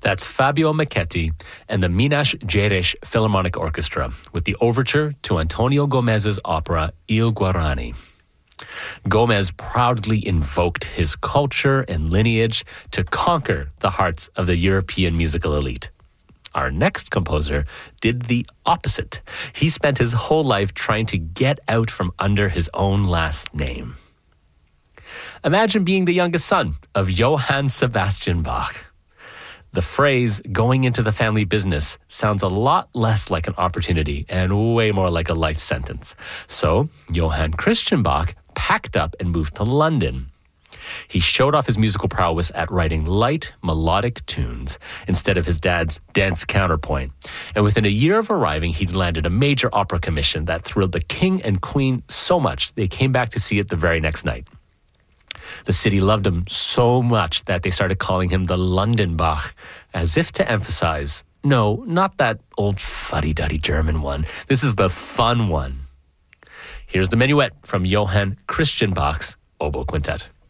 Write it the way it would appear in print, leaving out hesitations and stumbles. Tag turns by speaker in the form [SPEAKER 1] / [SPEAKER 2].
[SPEAKER 1] That's Fabio Michetti and the Minas Gerais Philharmonic Orchestra with the overture to Antonio Gomez's opera Il Guarani. Gomez proudly invoked his culture and lineage to conquer the hearts of the European musical elite. Our next composer did the opposite. He spent his whole life trying to get out from under his own last name. Imagine being the youngest son of Johann Sebastian Bach. The phrase going into the family business sounds a lot less like an opportunity and way more like a life sentence. So Johann Christian Bach packed up and moved to London. He showed off his musical prowess at writing light, melodic tunes instead of his dad's dense counterpoint. And within a year of arriving, he landed a major opera commission that thrilled the king and queen so much they came back to see it the very next night. The city loved him so much that they started calling him the London Bach, as if to emphasize, no, not that old fuddy-duddy German one. This is the fun one. Here's the minuet from Johann Christian Bach's Oboe Quintet.